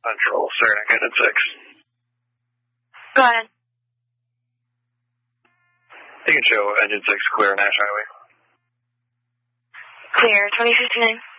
Control, Saranac Engine 6. Go ahead. You can show Engine 6 clear Nash Highway. Clear, 2059.